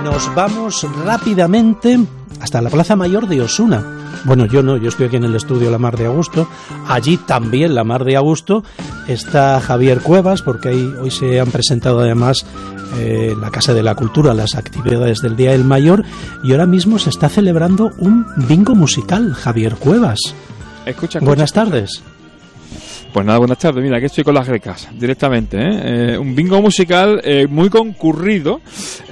nos vamos rápidamente hasta la Plaza Mayor de Osuna. Bueno, yo no, yo estoy aquí en el estudio La Mar de Agosto. Allí también La Mar de Agosto está Javier Cuevas, porque hoy se han presentado además en la Casa de la Cultura las actividades del Día del Mayor, y ahora mismo se está celebrando un bingo musical. Javier Cuevas, buenas tardes. Pues nada, buenas tardes. Mira, aquí estoy con las grecas directamente, un bingo musical muy concurrido,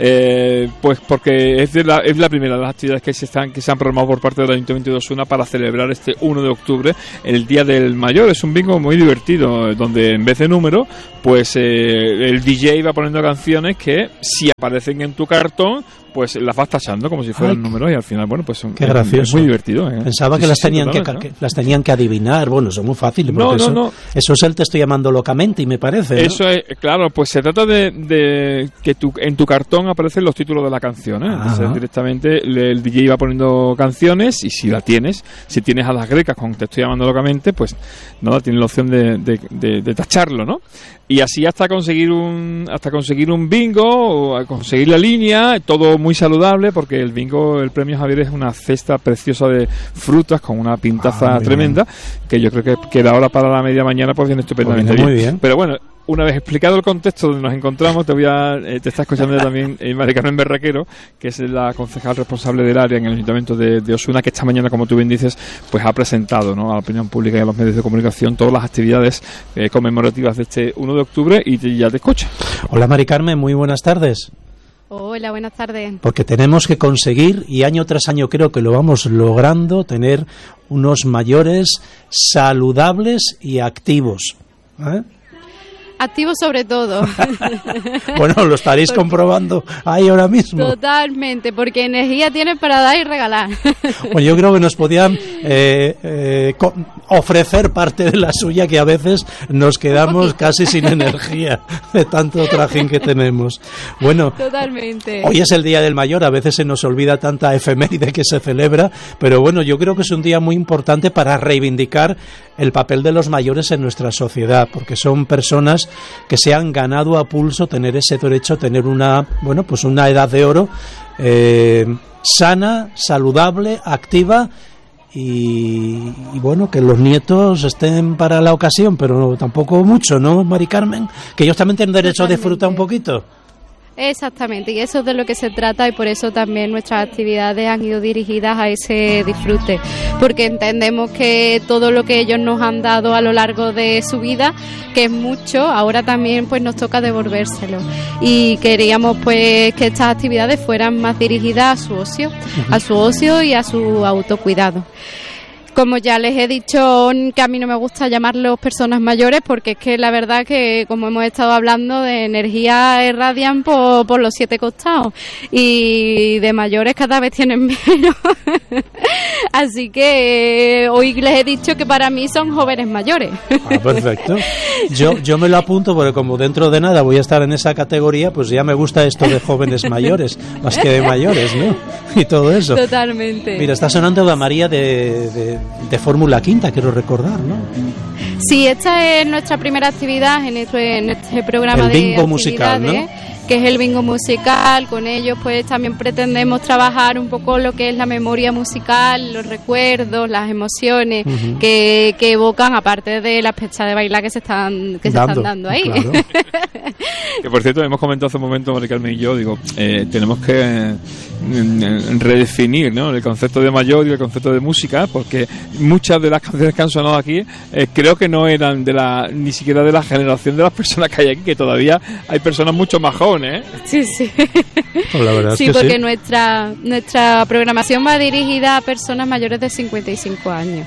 pues porque es la primera de las actividades que se han programado por parte del Ayuntamiento de Osuna para celebrar este 1 de octubre, el Día del Mayor. Es un bingo muy divertido, donde en vez de número, pues el DJ va poniendo canciones que, si aparecen en tu cartón, pues las vas tachando como si fueran números, y al final, bueno, pues son qué gracioso. Es muy divertido. Pensaba que las tenían que adivinar. Bueno, son muy fáciles. No. Eso es el Te estoy llamando locamente, y me parece, ¿no? Eso es, claro, pues se trata de que en tu cartón aparecen los títulos de la canción, ¿eh? Entonces, directamente el DJ va poniendo canciones, y si tienes a las grecas con Te estoy llamando locamente, pues nada, tienes la opción de tacharlo, ¿no? Y así hasta conseguir un bingo, o conseguir la línea, todo muy saludable, porque el bingo, el premio Javier, es una cesta preciosa de frutas con una pintaza tremenda, que yo creo que queda ahora para la media mañana, pues viene estupendamente muy bien. Pero bueno, una vez explicado el contexto donde nos encontramos, te está escuchando también María Carmen Berraquero, que es la concejal responsable del área en el Ayuntamiento de Osuna, que esta mañana, como tú bien dices, pues ha presentado, ¿no?, a la opinión pública y a los medios de comunicación todas las actividades conmemorativas de este 1 de octubre, y ya te escucha. Hola María Carmen, muy buenas tardes. Hola, buenas tardes. Porque tenemos que conseguir, y año tras año creo que lo vamos logrando, tener unos mayores saludables y activos, ¿eh? Activos sobre todo. Bueno, lo estaréis comprobando ahí ahora mismo. Totalmente, porque energía tienen para dar y regalar. Pues yo creo que nos podían ofrecer parte de la suya, que a veces nos quedamos casi sin energía de tanto trajín que tenemos. Bueno, totalmente. Hoy es el Día del Mayor, a veces se nos olvida tanta efeméride que se celebra, pero bueno, yo creo que es un día muy importante para reivindicar el papel de los mayores en nuestra sociedad, porque son personas que se han ganado a pulso tener ese derecho, tener una edad de oro sana, saludable, activa, y bueno, que los nietos estén para la ocasión, pero tampoco mucho, ¿no, Mari Carmen? Que ellos también tienen derecho a disfrutar un poquito. Exactamente, y eso es de lo que se trata, y por eso también nuestras actividades han ido dirigidas a ese disfrute, porque entendemos que todo lo que ellos nos han dado a lo largo de su vida, que es mucho, ahora también pues nos toca devolvérselo, y queríamos pues que estas actividades fueran más dirigidas a su ocio y a su autocuidado. Como ya les he dicho, que a mí no me gusta llamarlos personas mayores, porque es que la verdad que, como hemos estado hablando, de energía irradian por los 7 costados, y de mayores cada vez tienen menos. Así que hoy les he dicho que para mí son jóvenes mayores. Perfecto. Yo me lo apunto, porque como dentro de nada voy a estar en esa categoría, pues ya me gusta esto de jóvenes mayores, más que de mayores, ¿no? Y todo eso. Totalmente. Mira, está sonando la María de Fórmula Quinta, quiero recordar, ¿no? Sí, esta es nuestra primera actividad en este programa de bingo musical, ¿no? Que es el bingo musical. Con ellos pues también pretendemos trabajar un poco lo que es la memoria musical, los recuerdos, las emociones que evocan, aparte de las pechas de bailar que se están dando ahí. Claro. Que por cierto, hemos comentado hace un momento, María Carmen y yo, tenemos que redefinir, ¿no?, el concepto de mayor y el concepto de música, porque muchas de las canciones que han sonado aquí creo que no eran ni siquiera de la generación de las personas que hay aquí, que todavía hay personas mucho más jóvenes. Sí. Pues la verdad es sí, que porque nuestra programación va dirigida a personas mayores de 55 años.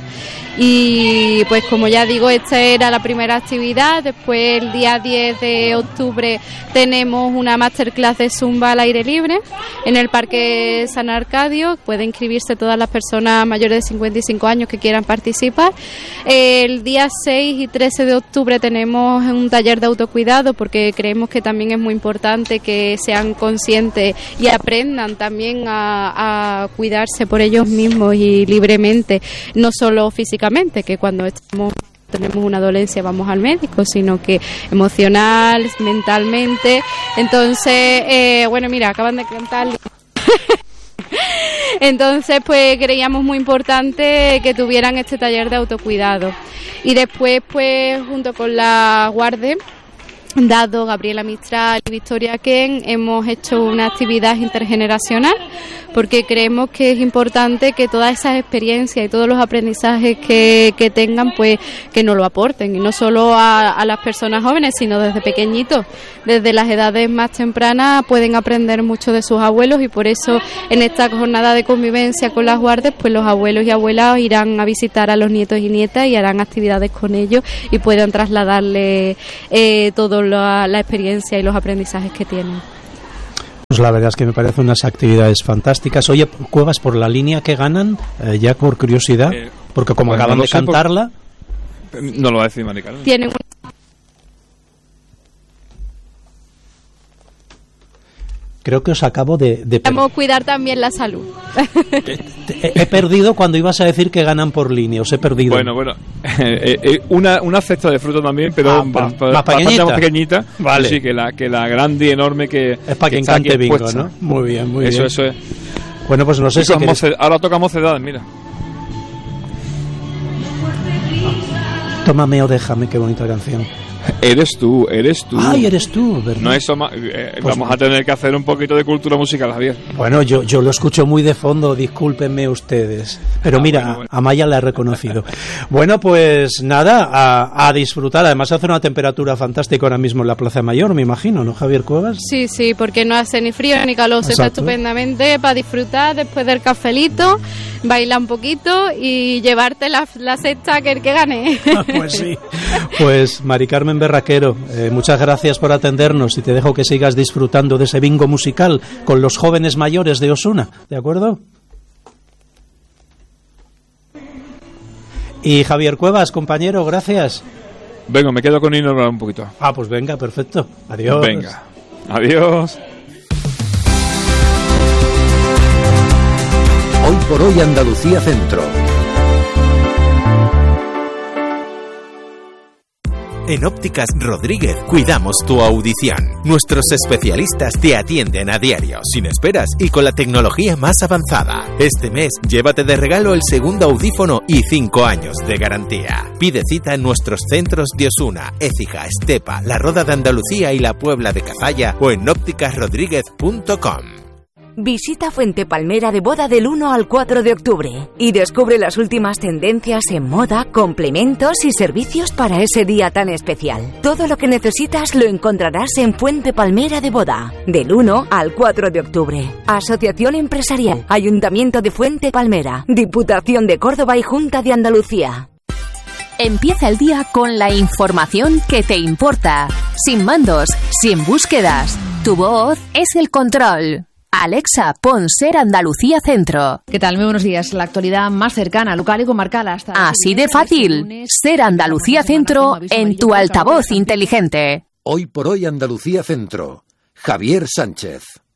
Y pues como ya digo, esta era la primera actividad. Después, el día 10 de octubre, tenemos una masterclass de Zumba al aire libre en el Parque San Arcadio. Pueden inscribirse todas las personas mayores de 55 años que quieran participar. El día 6 y 13 de octubre tenemos un taller de autocuidado, porque creemos que también es muy importante que sean conscientes y aprendan también a cuidarse por ellos mismos y libremente, no solo físicamente, que cuando tenemos una dolencia vamos al médico, sino que emocional, mentalmente. Entonces, bueno, mira, acaban de cantar Entonces, pues creíamos muy importante que tuvieran este taller de autocuidado. Y después, pues junto con la Guarde, Dado, Gabriela Mistral y Victoria Ken, hemos hecho una actividad intergeneracional, porque creemos que es importante que todas esas experiencias y todos los aprendizajes que tengan, pues que nos lo aporten, y no solo a las personas jóvenes, sino desde pequeñitos, desde las edades más tempranas pueden aprender mucho de sus abuelos, y por eso en esta jornada de convivencia con las guardes, pues los abuelos y abuelas irán a visitar a los nietos y nietas y harán actividades con ellos y puedan trasladarle toda la experiencia y los aprendizajes que tienen. Pues la verdad es que me parecen unas actividades fantásticas. Oye, Cuevas, por la línea que ganan, ya por curiosidad, porque como acaban de cantarla... No lo va a decir Mari Carmen. Tienen Creo que os acabo de Debemos cuidar también la salud. He perdido cuando ibas a decir que ganan por línea, os he perdido. Bueno, una cesta de fruta también, pero más pequeñita. Vale. Sí, que la grande y enorme que es para quien cante bingo, ¿no? Muy bien, muy bien. Eso es. Bueno, pues no sé si ahora toca Mocedades, mira. Tómame o déjame, qué bonita canción. Eres tú. Ay, eres tú, ¿verdad? No eso vamos a tener que hacer un poquito de cultura musical, Javier. Bueno, yo lo escucho muy de fondo, discúlpenme ustedes. Pero mira, bueno. A Maya la he reconocido. Bueno, pues nada, a disfrutar. Además hace una temperatura fantástica ahora mismo en la Plaza Mayor, me imagino, ¿no, Javier Cuevas? Sí, porque no hace ni frío ni calor, se está estupendamente para disfrutar después del cafelito, bailar un poquito y llevarte la cesta que el que gane. Pues sí. Pues Mari Carmen Berraquero, muchas gracias por atendernos y te dejo que sigas disfrutando de ese bingo musical con los jóvenes mayores de Osuna, ¿de acuerdo? Y Javier Cuevas, compañero, gracias. Venga, me quedo con Inor un poquito. Pues venga, perfecto. Adiós. Venga, adiós. Hoy por hoy Andalucía Centro. En Ópticas Rodríguez cuidamos tu audición. Nuestros especialistas te atienden a diario, sin esperas y con la tecnología más avanzada. Este mes, llévate de regalo el segundo audífono y 5 años de garantía. Pide cita en nuestros centros de Osuna, Écija, Estepa, La Roda de Andalucía y La Puebla de Cazalla o en ópticasrodríguez.com. Visita Fuente Palmera de Boda del 1 al 4 de octubre y descubre las últimas tendencias en moda, complementos y servicios para ese día tan especial. Todo lo que necesitas lo encontrarás en Fuente Palmera de Boda, del 1 al 4 de octubre. Asociación Empresarial, Ayuntamiento de Fuente Palmera, Diputación de Córdoba y Junta de Andalucía. Empieza el día con la información que te importa. Sin mandos, sin búsquedas. Tu voz es el control. Alexa, pon Ser Andalucía Centro. ¿Qué tal? Muy buenos días. La actualidad más cercana, local y comarcal hasta... Así de fácil. Ser Andalucía Centro en tu altavoz inteligente. Hoy por hoy Andalucía Centro. Javier Sánchez.